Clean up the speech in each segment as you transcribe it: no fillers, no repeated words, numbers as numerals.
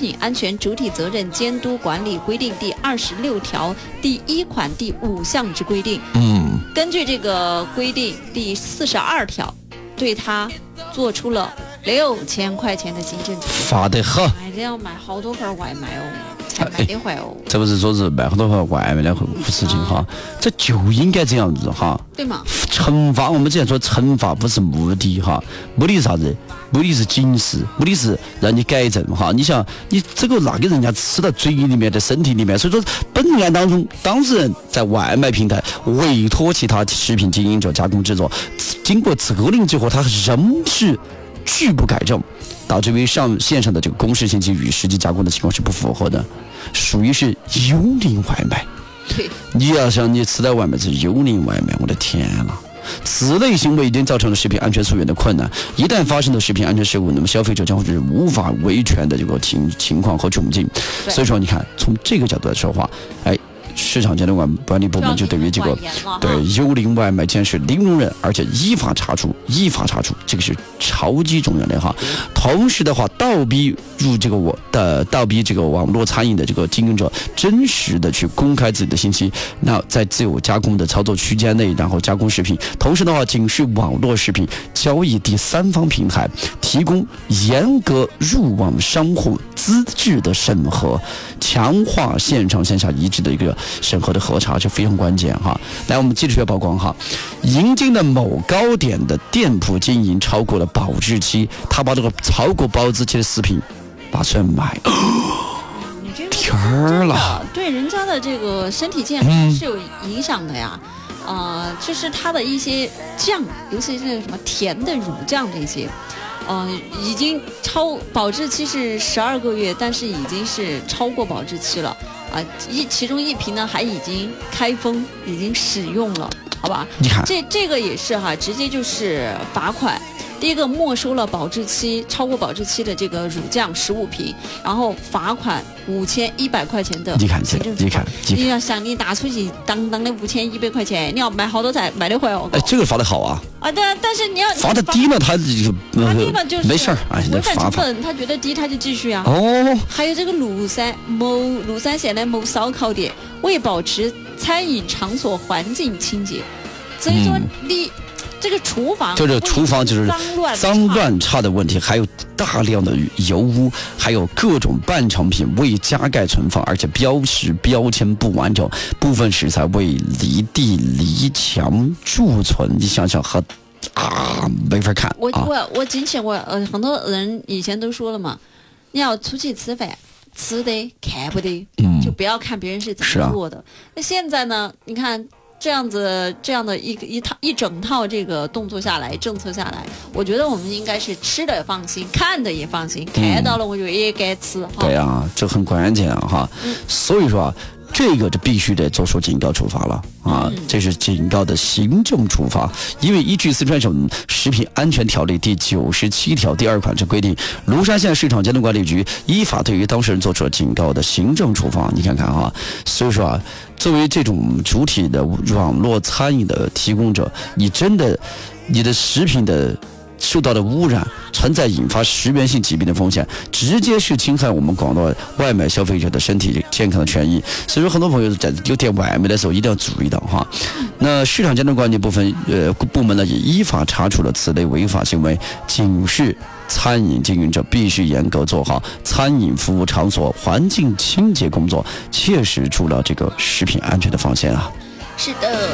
品安全主体责任监督管理规定》第26条第1款第5项之规定。根据这个规定第42条，对他做出了6000块钱的行政处罚。 罚得很， 这要买好多份外卖哦，才买得回哦。 这不是说是买好多份外卖的事情哈，这就应该这样子哈。 对吗？ 惩罚，我们之前说惩罚不是目的哈，目的是啥子？目的是警示，目的是让你改正哈。你想，你这个那给人家吃到嘴里面的身体里面，所以说本案当中，当事人在外卖平台委托其他食品经营者加工制作，经过责令之后，他仍是拒不改正，导致于线上的这个公示信息与实际加工的情况是不符合的，属于是幽灵外卖。 对， 你要想你吃的外卖是幽灵外卖，我的天啊！此类行为已经造成了食品安全溯源的困难，一旦发生了食品安全事故，那么消费者将会是无法维权的这个情况和窘境。所以说，你看从这个角度来说话，市场监督管理部门就对于这个幽灵外卖监视零容忍，而且依法查处，这个是超级重要的哈。同时的话，倒逼这个网络餐饮的这个经营者真实的去公开自己的信息，那在自有加工的操作区间内，然后加工食品。同时的话，警示网络食品交易第三方平台提供严格入网商户资质的审核，强化线上线下一致的一个审核的核查，就非常关键哈。来，我们接着学曝光哈，银津的某糕点的店铺经营超过了保质期，他把这个超过保质期的食品拿出来卖，天儿了， 对人家的这个身体健康是有影响的呀。就是它的一些酱，尤其是什么甜的乳酱这些，已经保质期是12个月，但是已经是超过保质期了啊！其中一瓶呢还已经开封，已经使用了，好吧？ 你看，这个也是哈，直接就是罚款。第一个没收了超过保质期的这个乳酱15瓶，然后罚款5100块钱的行政处罚。你要想你拿出去当的5100块钱，你要买好多才买得回哦。 这个罚得好啊！ 对，但是你要罚的低了，他低了就是没事儿啊， 违反成本，他觉得低他就继续啊。还有这个庐山县的某烧烤店为保持餐饮场所环境清洁，所以说你。这个厨房就是脏乱差的问题，还有大量的油污，还有各种半成品未加盖存放，而且标识标签不完整，部分食材未离地离墙贮存。你想想没法看。我之前很多人以前都说了嘛，你要出去吃饭，吃的看不得，就不要看别人是怎么做的。那现在呢，你看。这样的一整套这个动作下来，政策下来，我觉得我们应该是吃的也放心，看的也放心，看到了我就也该吃。 对啊，这很关键哈。所以说这个就必须得做出警告处罚了啊！这是警告的行政处罚，因为依据四川省食品安全条例第97条第2款之规定，庐山县市场监督管理局依法对于当事人做出了警告的行政处罚。你看看啊，所以说作为这种主体的网络餐饮的提供者，你的食品的受到的污染，存在引发食源性疾病的风险，直接是侵害我们广大外卖消费者的身体健康的权益。所以说，很多朋友在有点外卖的时候一定要注意到哈。那市场监督管理部门呢，也依法查处了此类违法行为，警示餐饮经营者必须严格做好餐饮服务场所环境清洁工作，切实筑牢这个食品安全的防线啊。 是的。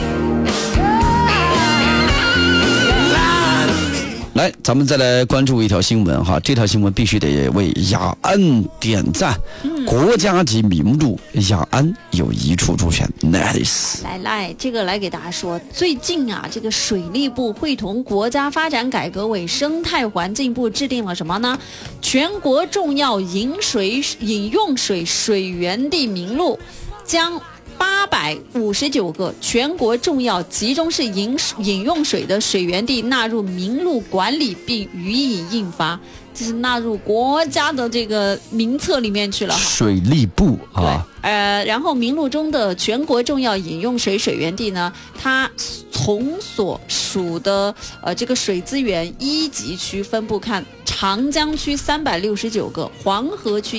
来，咱们再来关注一条新闻哈，这条新闻必须得为雅安点赞。国家级名录，雅安有一处入选 Nice。 来，这个来给大家说，最近啊，这个水利部会同国家发展改革委、生态环境部制定了什么呢？全国重要饮用水水源地名录，将859个全国重要集中式饮用水的水源地纳入名录管理，并予以印发，就是纳入国家的这个名册里面去了。 水利部啊， 然后名录中的全国重要饮用水水源地呢，它从所属的这个水资源1级区分布看，长江区369个，黄河区